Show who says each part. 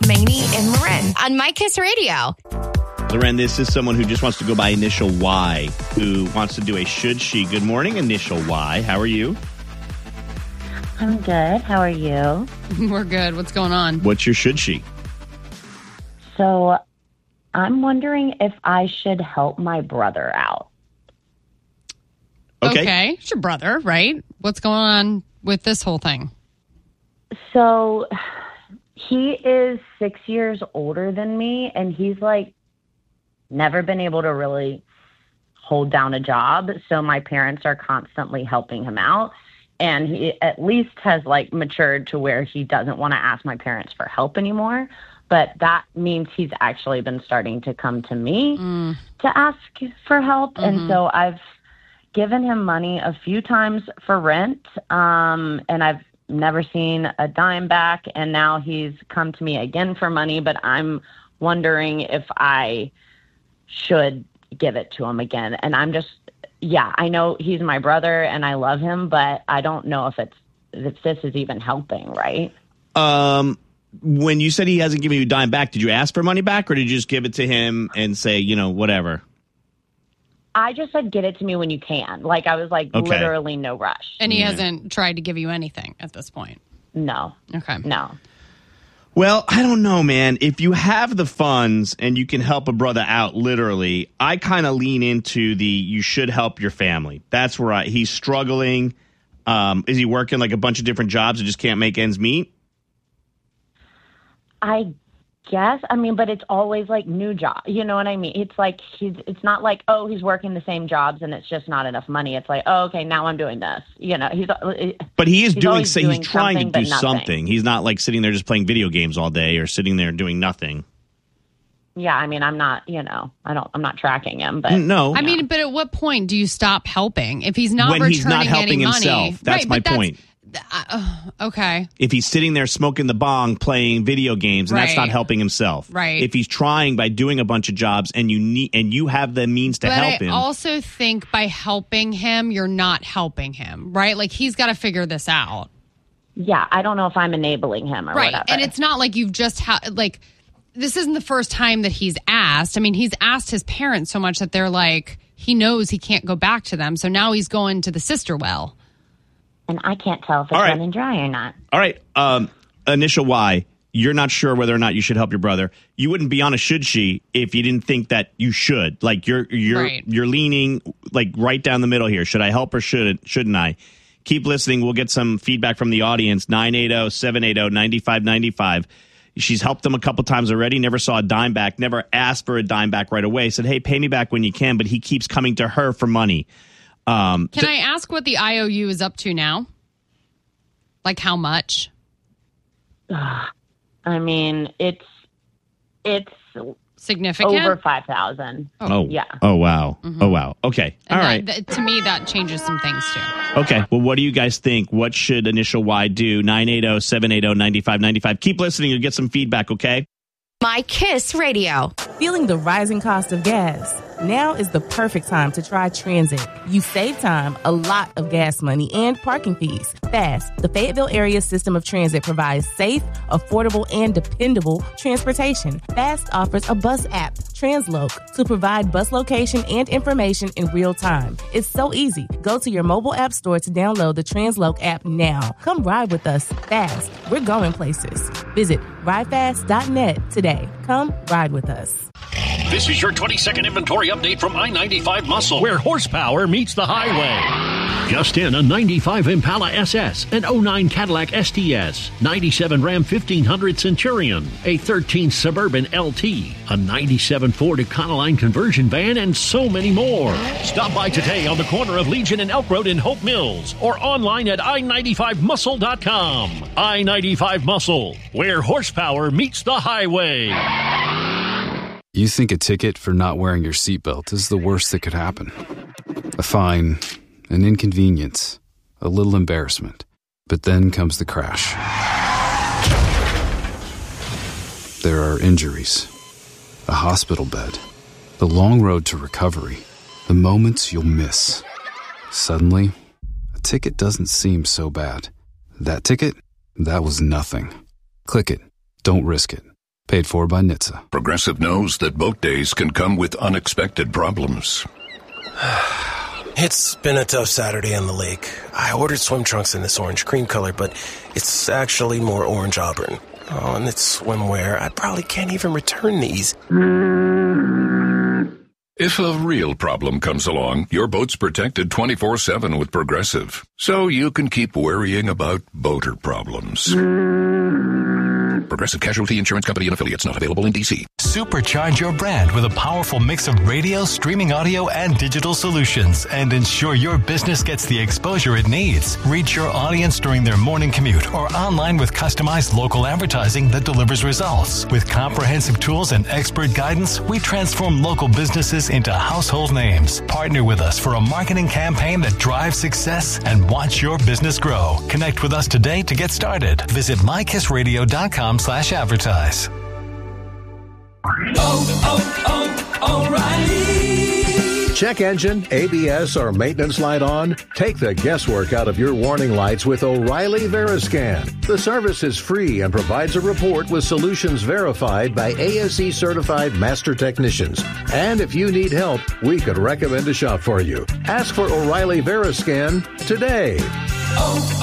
Speaker 1: Maney and Loren on My Kiss Radio.
Speaker 2: Loren, this is someone who just wants to go by Initial Y, who wants to do a should she. Good morning, Initial Y. How are you?
Speaker 3: I'm good. How are you?
Speaker 4: We're good. What's going on?
Speaker 2: What's your should she?
Speaker 3: So I'm wondering if I should help my brother out.
Speaker 4: Okay. It's your brother, right? What's going on with this whole thing?
Speaker 3: So he is 6 years older than me, and he's like never been able to really hold down a job. So my parents are constantly helping him out. And he at least has like matured to where he doesn't want to ask my parents for help anymore. But that means he's actually been starting to come to me to ask for help. And so I've given him money a few times for rent. And I've never seen a dime back. And now he's come to me again for money. But I'm wondering if I should give it to him again. And I'm just, I know he's my brother and I love him, but I don't know if this is even helping, right?
Speaker 2: When you said he hasn't given you a dime back, did you ask for money back or did you just give it to him and say, whatever?
Speaker 3: I just said, get it to me when you can. Like, I was like, literally no rush.
Speaker 4: And he hasn't tried to give you anything at this point?
Speaker 3: No.
Speaker 4: Okay.
Speaker 3: No.
Speaker 2: Well, I don't know, man. If you have the funds and you can help a brother out, literally, I kind of lean into you should help your family. That's where he's struggling. Is he working like a bunch of different jobs and just can't make ends meet?
Speaker 3: I guess. I mean, but it's always like new job. You know what I mean? It's like it's not like, oh, he's working the same jobs and it's just not enough money. It's like, oh, okay, now I'm doing this.
Speaker 2: But he's trying to do
Speaker 3: something.
Speaker 2: something. He's not like sitting there just playing video games all day or sitting there doing nothing.
Speaker 3: Yeah, I mean, I'm not, I'm not tracking him, but
Speaker 2: no.
Speaker 4: I mean, but at what point do you stop helping? If he's not
Speaker 2: when
Speaker 4: returning
Speaker 2: he's not helping
Speaker 4: any money,
Speaker 2: himself, that's my point.
Speaker 4: Okay.
Speaker 2: If he's sitting there smoking the bong, playing video games, and that's not helping himself.
Speaker 4: Right.
Speaker 2: If he's trying by doing a bunch of jobs and you have the means to help him.
Speaker 4: I also think by helping him, you're not helping him, right? Like he's got to figure this out.
Speaker 3: Yeah, I don't know if I'm enabling him or whatever.
Speaker 4: And it's not like you've just this isn't the first time that he's asked. I mean, he's asked his parents so much that they're like, he knows he can't go back to them. So now he's going to the sister well.
Speaker 3: And I can't tell if it's running dry or not.
Speaker 2: All right. Initial Y, you're not sure whether or not you should help your brother. You wouldn't be on a should she if you didn't think that you should. Like you're leaning like right down the middle here. Should I help or shouldn't I? Keep listening. We'll get some feedback from the audience. 980-780-9595. She's helped them a couple times already. Never saw a dime back. Never asked for a dime back right away. Said, hey, pay me back when you can. But he keeps coming to her for money.
Speaker 4: Can I ask what the IOU is up to now? Like how much?
Speaker 3: I mean, it's
Speaker 4: significant.
Speaker 3: Over 5,000.
Speaker 2: Oh yeah. Oh wow. Mm-hmm. Oh wow. Okay.
Speaker 4: And
Speaker 2: all right.
Speaker 4: To me, that changes some things too.
Speaker 2: Okay. Well, what do you guys think? What should Initial Y do? 980-780-9595. Keep listening. You'll get some feedback. Okay.
Speaker 1: My Kiss Radio.
Speaker 5: Feeling the rising cost of gas? Now is the perfect time to try Transit. You save time, a lot of gas money, and parking fees. Fast, the Fayetteville area system of transit provides safe, affordable, and dependable transportation. Fast offers a bus app, Transloc, to provide bus location and information in real time. It's so easy. Go to your mobile app store to download the Transloc app now. Come ride with us fast. We're going places. Visit ridefast.net today. Come ride with us.
Speaker 6: This is your 20-second inventory update from I-95 Muscle, where horsepower meets the highway. Just in, a 95 Impala SS, an 09 Cadillac STS, 97 Ram 1500 Centurion, a 13 Suburban LT, a 97 Ford Econoline conversion van, and so many more. Stop by today on the corner of Legion and Elk Road in Hope Mills, or online at i95muscle.com. I-95 Muscle, where horsepower meets the highway.
Speaker 7: You think a ticket for not wearing your seatbelt is the worst that could happen. A fine, an inconvenience, a little embarrassment. But then comes the crash. There are injuries, a hospital bed, the long road to recovery, the moments you'll miss. Suddenly, a ticket doesn't seem so bad. That ticket? That was nothing. Click it. Don't risk it. Paid for by NHTSA.
Speaker 8: Progressive knows that boat days can come with unexpected problems.
Speaker 9: It's been a tough Saturday on the lake. I ordered swim trunks in this orange cream color, but it's actually more orange auburn. Oh, and it's swimwear. I probably can't even return these.
Speaker 8: If a real problem comes along, your boat's protected 24/7 with Progressive. So you can keep worrying about boater problems. Progressive Casualty Insurance Company and Affiliates, not available in D.C.
Speaker 10: Supercharge your brand with a powerful mix of radio, streaming audio, and digital solutions, and ensure your business gets the exposure it needs. Reach your audience during their morning commute or online with customized local advertising that delivers results. With comprehensive tools and expert guidance, we transform local businesses into household names. Partner with us for a marketing campaign that drives success and watch your business grow. Connect with us today to get started. Visit mykissradio.com/advertise.
Speaker 11: O'Reilly. Check engine, ABS, or maintenance light on? Take the guesswork out of your warning lights with O'Reilly Veriscan. The service is free and provides a report with solutions verified by ASE certified master technicians. And if you need help, we could recommend a shop for you. Ask for O'Reilly Veriscan today.